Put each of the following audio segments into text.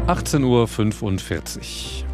18:45 Uhr.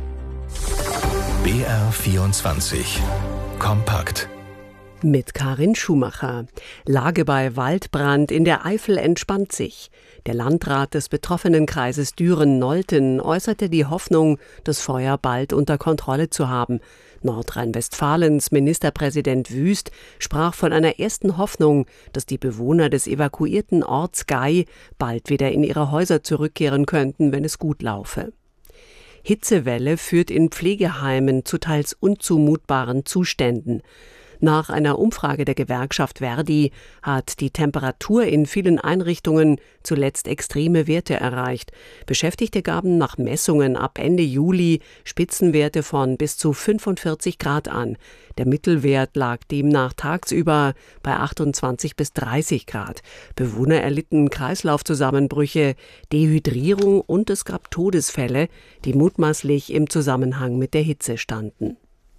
BR24 Kompakt. Mit Karin Schumacher. Lage bei Waldbrand in der Eifel entspannt sich. Der Landrat des betroffenen Kreises Düren-Nolten äußerte die Hoffnung, das Feuer bald unter Kontrolle zu haben. Nordrhein-Westfalens Ministerpräsident Wüst sprach von einer ersten Hoffnung, dass die Bewohner des evakuierten Orts Gay bald wieder in ihre Häuser zurückkehren könnten, wenn es gut laufe. Hitzewelle führt in Pflegeheimen zu teils unzumutbaren Zuständen. Nach einer Umfrage der Gewerkschaft Verdi hat die Temperatur in vielen Einrichtungen zuletzt extreme Werte erreicht. Beschäftigte gaben nach Messungen ab Ende Juli Spitzenwerte von bis zu 45 Grad an. Der Mittelwert lag demnach tagsüber bei 28 bis 30 Grad. Bewohner erlitten Kreislaufzusammenbrüche, Dehydrierung und es gab Todesfälle, die mutmaßlich im Zusammenhang mit der Hitze standen.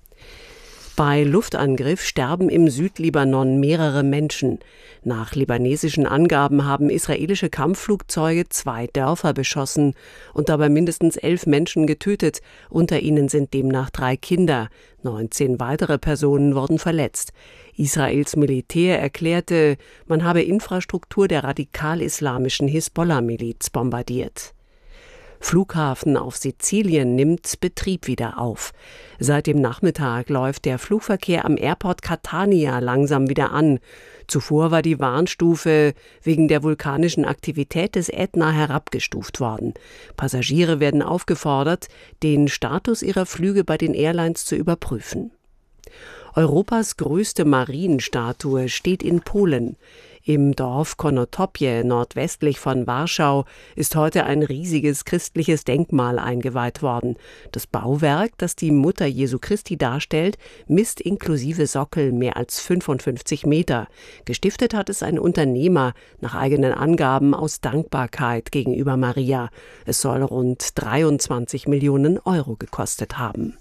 Bei Luftangriff sterben im Südlibanon mehrere Menschen. Nach libanesischen Angaben haben israelische Kampfflugzeuge 2 Dörfer beschossen und dabei mindestens 11 Menschen getötet. Unter ihnen sind demnach 3 Kinder. 19 weitere Personen wurden verletzt. Israels Militär erklärte, man habe Infrastruktur der radikal-islamischen Hisbollah-Miliz bombardiert. Flughafen auf Sizilien nimmt Betrieb wieder auf. Seit dem Nachmittag läuft der Flugverkehr am Airport Catania langsam wieder an. Zuvor war die Warnstufe wegen der vulkanischen Aktivität des Ätna herabgestuft worden. Passagiere werden aufgefordert, den Status ihrer Flüge bei den Airlines zu überprüfen. Europas größte Marienstatue steht in Polen. Im Dorf Konotopie, nordwestlich von Warschau, ist heute ein riesiges christliches Denkmal eingeweiht worden. Das Bauwerk, das die Mutter Jesu Christi darstellt, misst inklusive Sockel mehr als 55 Meter. Gestiftet hat es ein Unternehmer, nach eigenen Angaben aus Dankbarkeit gegenüber Maria. Es soll rund 23 Millionen Euro gekostet haben.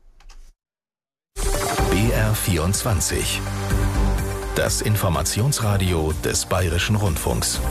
BR24 Das Informationsradio des Bayerischen Rundfunks.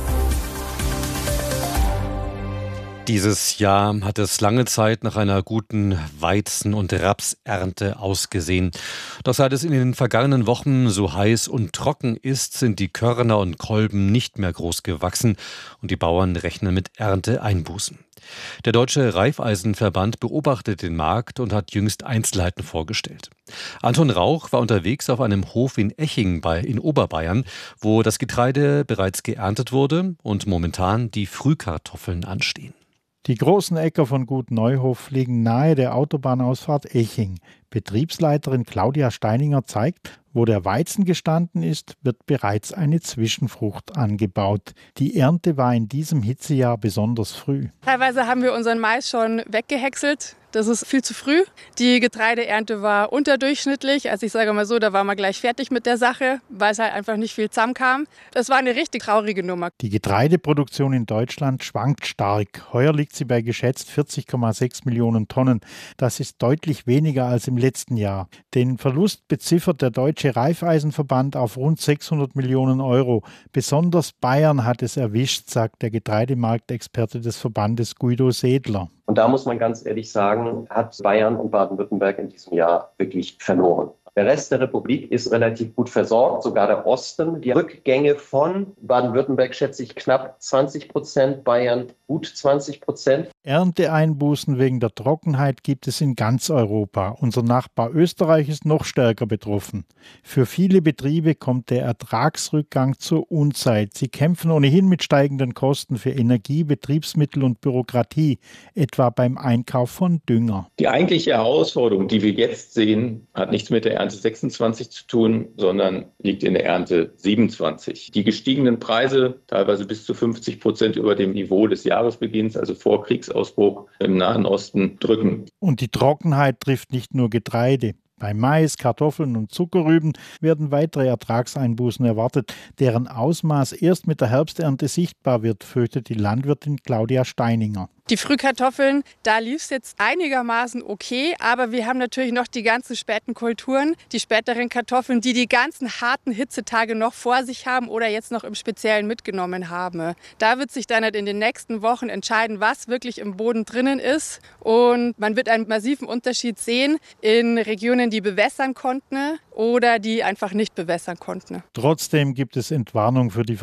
Dieses Jahr hat es lange Zeit nach einer guten Weizen- und Rapsernte ausgesehen. Doch seit es in den vergangenen Wochen so heiß und trocken ist, sind die Körner und Kolben nicht mehr groß gewachsen und die Bauern rechnen mit Ernteeinbußen. Der Deutsche Raiffeisenverband beobachtet den Markt und hat jüngst Einzelheiten vorgestellt. Anton Rauch war unterwegs auf einem Hof in Eching in Oberbayern, wo das Getreide bereits geerntet wurde und momentan die Frühkartoffeln anstehen. Die großen Äcker von Gut Neuhof liegen nahe der Autobahnausfahrt Eching. Betriebsleiterin Claudia Steininger zeigt, wo der Weizen gestanden ist, wird bereits eine Zwischenfrucht angebaut. Die Ernte war in diesem Hitzejahr besonders früh. Teilweise haben wir unseren Mais schon weggehäckselt. Das ist viel zu früh. Die Getreideernte war unterdurchschnittlich. Also ich sage mal so, da waren wir gleich fertig mit der Sache, weil es halt einfach nicht viel zusammenkam. Das war eine richtig traurige Nummer. Die Getreideproduktion in Deutschland schwankt stark. Heuer liegt sie bei geschätzt 40,6 Millionen Tonnen. Das ist deutlich weniger als im letzten Jahr. Den Verlust beziffert der Deutsche Raiffeisenverband auf rund 600 Millionen Euro. Besonders Bayern hat es erwischt, sagt der Getreidemarktexperte des Verbandes Guido Sedler. Und da muss man ganz ehrlich sagen, hat Bayern und Baden-Württemberg in diesem Jahr wirklich verloren. Der Rest der Republik ist relativ gut versorgt, sogar der Osten. Die Rückgänge von Baden-Württemberg schätze ich knapp 20%, Bayern gut 20%. Ernteeinbußen wegen der Trockenheit gibt es in ganz Europa. Unser Nachbar Österreich ist noch stärker betroffen. Für viele Betriebe kommt der Ertragsrückgang zur Unzeit. Sie kämpfen ohnehin mit steigenden Kosten für Energie, Betriebsmittel und Bürokratie, etwa beim Einkauf von Dünger. Die eigentliche Herausforderung, die wir jetzt sehen, hat nichts mit der Ernte 26 zu tun, sondern liegt in der Ernte 27. Die gestiegenen Preise, teilweise bis zu 50% über dem Niveau des Jahresbeginns, also vor Kriegsausbruch im Nahen Osten, drücken. Und die Trockenheit trifft nicht nur Getreide. Bei Mais, Kartoffeln und Zuckerrüben werden weitere Ertragseinbußen erwartet, deren Ausmaß erst mit der Herbsternte sichtbar wird, fürchtet die Landwirtin Claudia Steininger. Die Frühkartoffeln, da lief es jetzt einigermaßen okay, aber wir haben natürlich noch die ganzen späten Kulturen, die späteren Kartoffeln, die ganzen harten Hitzetage noch vor sich haben oder jetzt noch im Speziellen mitgenommen haben. Da wird sich dann halt in den nächsten Wochen entscheiden, was wirklich im Boden drinnen ist, und man wird einen massiven Unterschied sehen in Regionen, die bewässern konnten oder die einfach nicht bewässern konnten. Trotzdem gibt es Entwarnung für die